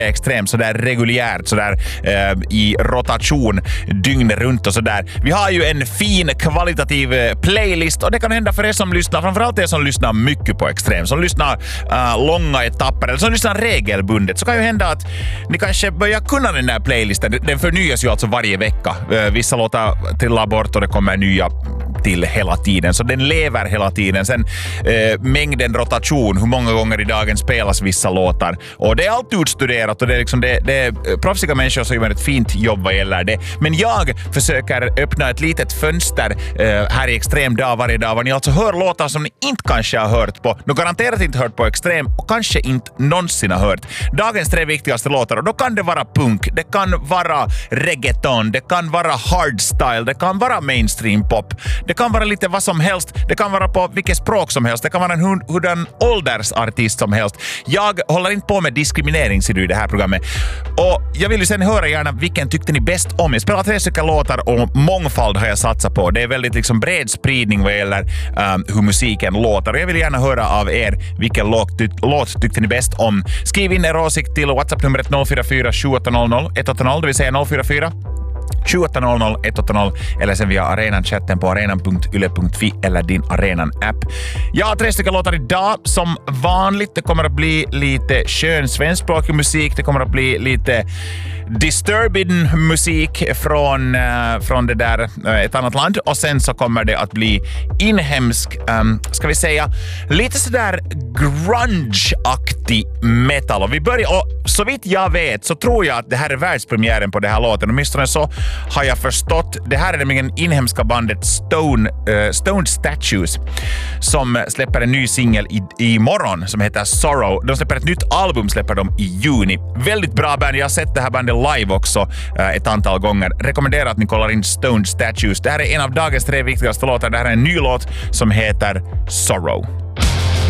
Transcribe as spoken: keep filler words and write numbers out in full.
extremt sådär reguljärt sådär eh, i rotation dygnet runt och sådär. Vi har ju en fin kvalitativ eh, playlist och det kan hända för er som lyssnar, framförallt er som lyssnar mycket på extrem, som lyssnar uh, långa etapper eller som lyssnar regelbundet, så kan ju hända att ni kanske börjar kunna den där playlisten. Den förnyas ju alltså varje vecka. Uh, vissa låtar trillar bort och det kommer nya till hela tiden, så den lever hela tiden. Sen eh, mängden rotation, hur många gånger i dagen spelas vissa låtar, och det är allt utstuderat och det är, liksom, det, det är proffsiga människor som gör ett fint jobb vad gäller det. Men jag försöker öppna ett litet fönster eh, här i Extrem dag varje dag, var ni alltså hör låtar som ni inte kanske har hört på, nu garanterat inte hört på Extrem och kanske inte någonsin har hört. Dagens tre viktigaste låtar, och då kan det vara punk, det kan vara reggaeton, det kan vara hardstyle, det kan vara mainstream pop, det kan vara lite vad som helst. Det kan vara på vilket språk som helst. Det kan vara en hurdan åldersartist som helst. Jag håller inte på med diskriminering i det här programmet. Och jag vill ju sen höra gärna vilken tyckte ni bäst om. Jag spelar tre stycken låtar och mångfald har jag satsat på. Det är väldigt liksom bred spridning vad gäller um, hur musiken låter. Och jag vill gärna höra av er vilken låt, ty- låt tyckte ni bäst om. Skriv in er åsikt till WhatsApp-numret noll fyra fyra sju åtta noll noll ett åtta noll, det vill säga noll fyra fyra sju åtta noll noll ett åtta noll, eller sen via arenan-chatten på arenan punkt yle punkt fi eller din Arenan-app. Jag har tre stycken låtar idag som vanligt. Det kommer att bli lite skön svenskspråkig musik. Det kommer att bli lite disturbing musik från, uh, från det där uh, ett annat land. Och sen så kommer det att bli inhemsk, um, ska vi säga, lite sådär grunge-aktig metal. Och vi börjar, och så vitt jag vet så tror jag att det här är världspremiären på det här låten. Åtminstone så har jag förstått. Det här är nämligen inhemska bandet Stone, uh, Stone Statues som släpper en ny singel i, i morgon som heter Sorrow. De släpper ett nytt album, släpper de i juni. Väldigt bra band. Jag har sett det här bandet live också uh, ett antal gånger. Rekommenderar att ni kollar in Stone Statues. Det här är en av dagens tre viktigaste låtar. Det här är en ny låt som heter Sorrow.